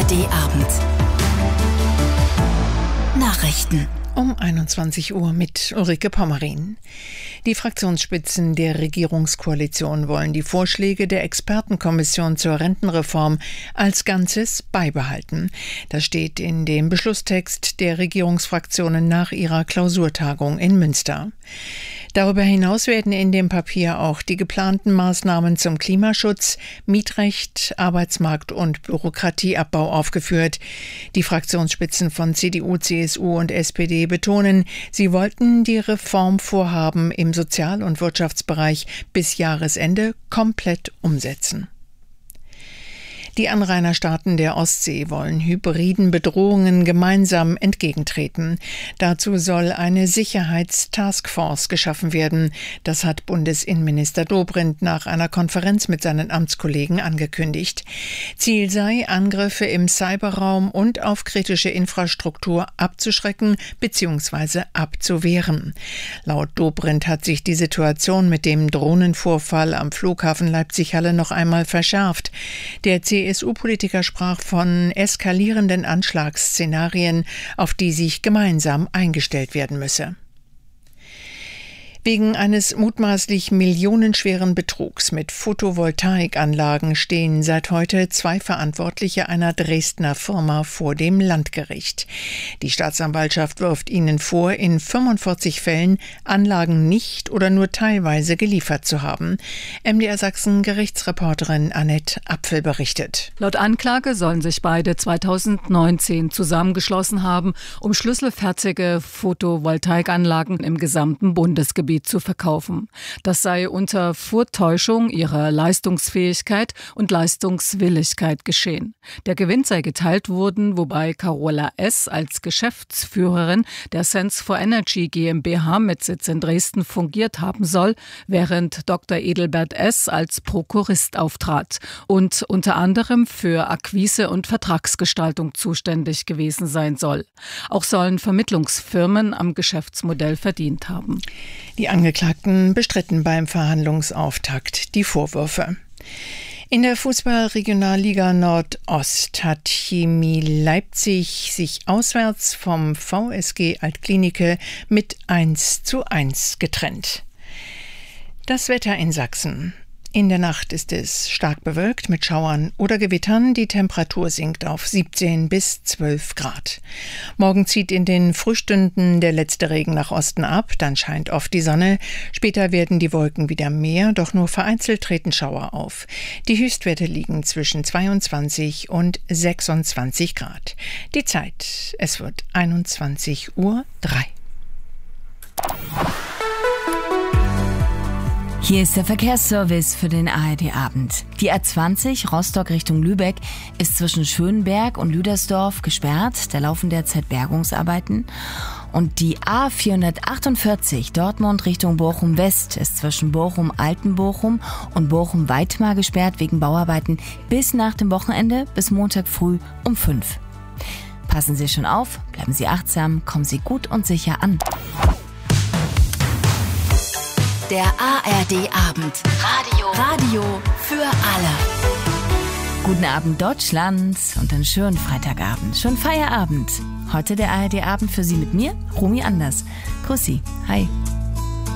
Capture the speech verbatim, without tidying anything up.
R D Abend. Nachrichten. Um einundzwanzig Uhr mit Ulrike Pommerin. Die Fraktionsspitzen der Regierungskoalition wollen die Vorschläge der Expertenkommission zur Rentenreform als Ganzes beibehalten. Das steht in dem Beschlusstext der Regierungsfraktionen nach ihrer Klausurtagung in Münster. Darüber hinaus werden in dem Papier auch die geplanten Maßnahmen zum Klimaschutz, Mietrecht, Arbeitsmarkt und Bürokratieabbau aufgeführt. Die Fraktionsspitzen von C D U, C S U und S P D betonen, sie wollten die Reformvorhaben im Sozial- und Wirtschaftsbereich bis Jahresende komplett umsetzen. Die Anrainerstaaten der Ostsee wollen hybriden Bedrohungen gemeinsam entgegentreten. Dazu soll eine Sicherheitstaskforce geschaffen werden. Das hat Bundesinnenminister Dobrindt nach einer Konferenz mit seinen Amtskollegen angekündigt. Ziel sei, Angriffe im Cyberraum und auf kritische Infrastruktur abzuschrecken bzw. abzuwehren. Laut Dobrindt hat sich die Situation mit dem Drohnenvorfall am Flughafen Leipzig-Halle noch einmal verschärft. Der C S U-Politiker sprach von eskalierenden Anschlagsszenarien, auf die sich gemeinsam eingestellt werden müsse. Wegen eines mutmaßlich millionenschweren Betrugs mit Photovoltaikanlagen stehen seit heute zwei Verantwortliche einer Dresdner Firma vor dem Landgericht. Die Staatsanwaltschaft wirft ihnen vor, in fünfundvierzig Fällen Anlagen nicht oder nur teilweise geliefert zu haben. M D R Sachsen Gerichtsreporterin Annette Apfel berichtet. Laut Anklage sollen sich beide zweitausendneunzehn zusammengeschlossen haben, um schlüsselfertige Photovoltaikanlagen im gesamten Bundesgebiet zu verkaufen. Das sei unter Vortäuschung ihrer Leistungsfähigkeit und Leistungswilligkeit geschehen. Der Gewinn sei geteilt worden, wobei Carola S. als Geschäftsführerin der Sense for Energy GmbH mit Sitz in Dresden fungiert haben soll, während Doktor Edelbert S. als Prokurist auftrat und unter anderem für Akquise und Vertragsgestaltung zuständig gewesen sein soll. Auch sollen Vermittlungsfirmen am Geschäftsmodell verdient haben. Die Angeklagten bestritten beim Verhandlungsauftakt die Vorwürfe. In der Fußball-Regionalliga Nordost hat Chemie Leipzig sich auswärts vom V S G Altklinike mit eins zu eins getrennt. Das Wetter in Sachsen. In der Nacht ist es stark bewölkt mit Schauern oder Gewittern. Die Temperatur sinkt auf siebzehn bis zwölf Grad. Morgen zieht in den Frühstunden der letzte Regen nach Osten ab. Dann scheint oft die Sonne. Später werden die Wolken wieder mehr, doch nur vereinzelt treten Schauer auf. Die Höchstwerte liegen zwischen zweiundzwanzig und sechsundzwanzig Grad. Die Zeit, es wird einundzwanzig Uhr drei. Hier ist der Verkehrsservice für den A R D-Abend. Die A zwanzig Rostock Richtung Lübeck ist zwischen Schönberg und Lüdersdorf gesperrt. Da laufen derzeit Bergungsarbeiten. Und die A vierhundertachtundvierzig Dortmund Richtung Bochum-West ist zwischen Bochum-Altenbochum und Bochum-Weitmar gesperrt wegen Bauarbeiten bis nach dem Wochenende bis Montag früh um fünf. Passen Sie schon auf, bleiben Sie achtsam, kommen Sie gut und sicher an. Der A R D-Abend. Radio. Radio für alle. Guten Abend Deutschland und einen schönen Freitagabend. Schon Feierabend. Heute der A R D-Abend für Sie mit mir, Romy Anders. Grüß Sie. Hi.